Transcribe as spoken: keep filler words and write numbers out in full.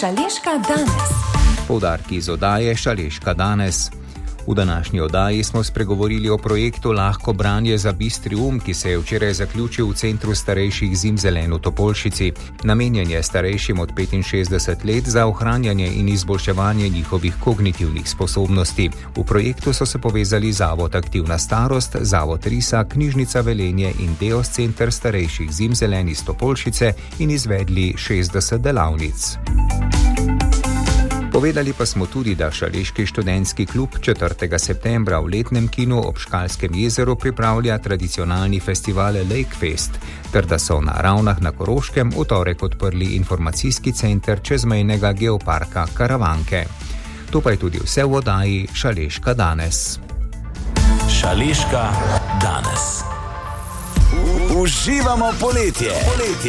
Šaleška danes. Poudarki iz oddaje Šaleška danes. V današnji oddaji smo spregovorili o projektu Lahko branje za bistri um, ki se je včeraj zaključil v Centru starejših Zimzelen v Topolšici. Namenjen je starejšim od petinšestdeset let za ohranjanje in izboljševanje njihovih kognitivnih sposobnosti. V projektu so se povezali Zavod Aktivna starost, Zavod Risa, Knjižnica Velenje in Deos Center starejših Zimzelen iz Topolšice in izvedli šestdeset delavnic. Povedali pa smo tudi, da Šaleški študentski klub četrtega septembra v letnem kinu ob Škalskem jezeru pripravlja tradicionalni festival Lakefest, ter da so na Ravnah na Koroškem v torek odprli informacijski center čezmejnega geoparka Karavanke. To pa je tudi vse v oddaji Šaleška danes. Šaleška danes. Uživamo poletje. poletje.